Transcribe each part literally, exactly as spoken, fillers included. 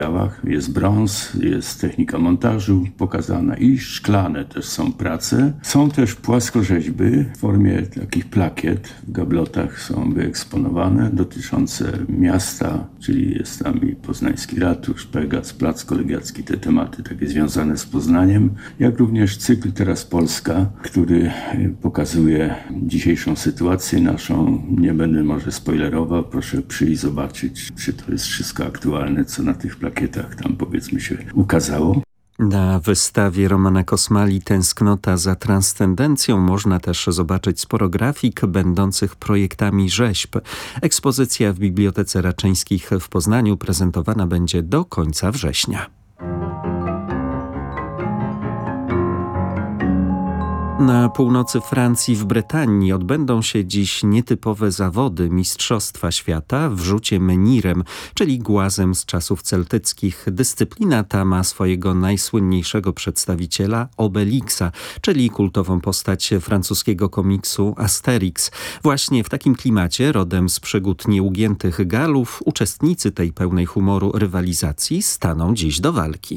Jest brąz, jest technika montażu pokazana i szklane też są prace. Są też płaskorzeźby w formie takich plakiet w gablotach są wyeksponowane dotyczące miasta, czyli jest tam i poznański ratusz, Pegas, Plac Kolegiacki, te tematy takie związane z Poznaniem, jak również cykl Teraz Polska, który pokazuje dzisiejszą sytuację naszą. Nie będę może spoilerował, proszę przyjść zobaczyć, czy to jest wszystko aktualne, co na tych plakietach tam powiedzmy się ukazało. Na wystawie Romana Kosmali Tęsknota za transcendencją można też zobaczyć sporo grafik będących projektami rzeźb. Ekspozycja w Bibliotece Raczyńskich w Poznaniu prezentowana będzie do końca września. Na północy Francji w Brytanii odbędą się dziś nietypowe zawody Mistrzostwa Świata w rzucie menirem, czyli głazem z czasów celtyckich. Dyscyplina ta ma swojego najsłynniejszego przedstawiciela Obelixa, czyli kultową postać francuskiego komiksu Asterix. Właśnie w takim klimacie, rodem z przygód nieugiętych Galów, uczestnicy tej pełnej humoru rywalizacji staną dziś do walki.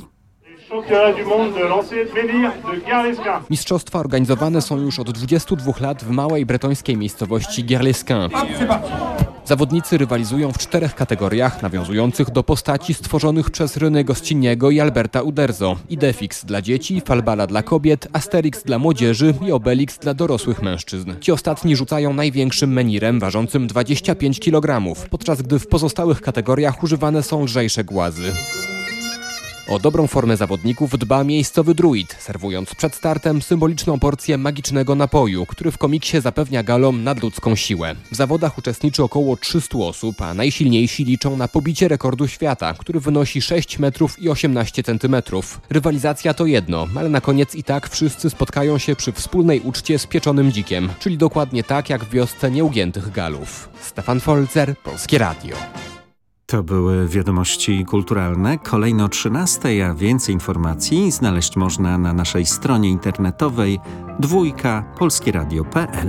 Mistrzostwa organizowane są już od dwudziestu dwóch lat w małej bretońskiej miejscowości Guerlesquin. Zawodnicy rywalizują w czterech kategoriach nawiązujących do postaci stworzonych przez René Goscinniego i Alberta Uderzo. Idefix dla dzieci, Falbala dla kobiet, Asterix dla młodzieży i Obelix dla dorosłych mężczyzn. Ci ostatni rzucają największym menirem ważącym dwadzieścia pięć kilogramów, podczas gdy w pozostałych kategoriach używane są lżejsze głazy. O dobrą formę zawodników dba miejscowy druid, serwując przed startem symboliczną porcję magicznego napoju, który w komiksie zapewnia Galom nadludzką siłę. W zawodach uczestniczy około trzystu osób, a najsilniejsi liczą na pobicie rekordu świata, który wynosi sześć metrów i osiemnaście centymetrów. Rywalizacja to jedno, ale na koniec i tak wszyscy spotkają się przy wspólnej uczcie z pieczonym dzikiem, czyli dokładnie tak jak w wiosce nieugiętych Galów. Stefan Folzer, Polskie Radio. To były wiadomości kulturalne. Kolejno trzynastej, a więcej informacji znaleźć można na naszej stronie internetowej dwójka polskieradio kropka p l.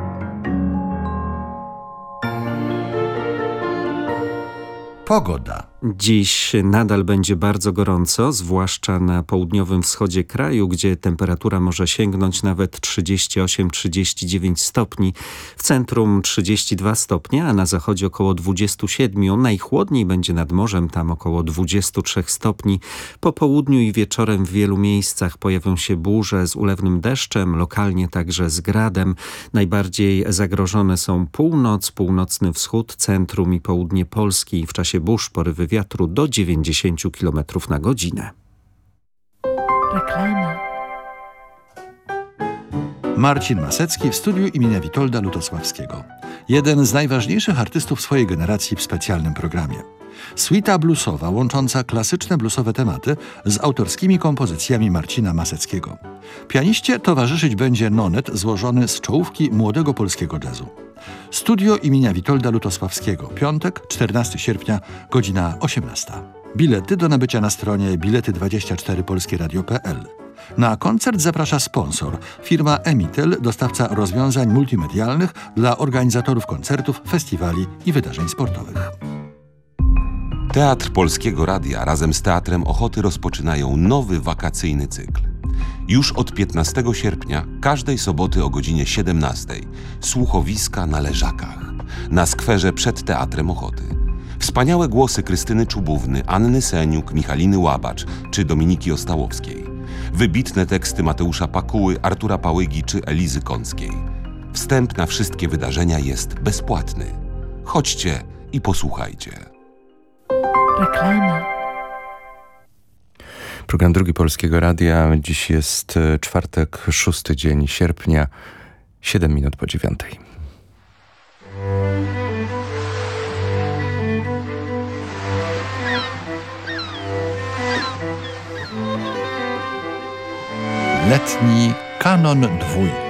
Pogoda. Dziś nadal będzie bardzo gorąco, zwłaszcza na południowym wschodzie kraju, gdzie temperatura może sięgnąć nawet trzydzieści osiem trzydzieści dziewięć stopni. W centrum trzydzieści dwa stopnie, a na zachodzie około dwadzieścia siedem. Najchłodniej będzie nad morzem, tam około dwadzieścia trzy stopni. Po południu i wieczorem w wielu miejscach pojawią się burze z ulewnym deszczem, lokalnie także z gradem. Najbardziej zagrożone są północ, północny wschód, centrum i południe Polski. W czasie burz porywy wiatru do dziewięćdziesiąt kilometrów na godzinę. Reklama. Marcin Masecki w studiu imienia Witolda Lutosławskiego. Jeden z najważniejszych artystów swojej generacji w specjalnym programie. Suita bluesowa łącząca klasyczne bluesowe tematy z autorskimi kompozycjami Marcina Maseckiego. Pianiście towarzyszyć będzie nonet złożony z czołówki młodego polskiego jazzu. Studio imienia Witolda Lutosławskiego. Piątek, czternastego sierpnia, godzina osiemnasta. Bilety do nabycia na stronie bilety dwadzieścia cztery polskieradio kropka p l. Na koncert zaprasza sponsor, firma Emitel, dostawca rozwiązań multimedialnych dla organizatorów koncertów, festiwali i wydarzeń sportowych. Teatr Polskiego Radia razem z Teatrem Ochoty rozpoczynają nowy wakacyjny cykl. Już od piętnastego sierpnia, każdej soboty o godzinie siedemnastej, słuchowiska na Leżakach, na skwerze przed Teatrem Ochoty. Wspaniałe głosy Krystyny Czubówny, Anny Seniuk, Michaliny Łabacz czy Dominiki Ostałowskiej. Wybitne teksty Mateusza Pakuły, Artura Pałygi czy Elizy Kąckiej. Wstęp na wszystkie wydarzenia jest bezpłatny. Chodźcie i posłuchajcie. Reklama. Program Drugi Polskiego Radia. Dziś jest czwartek, szósty dzień sierpnia, siedem minut po dziewiątej. Letni kanon dwójki.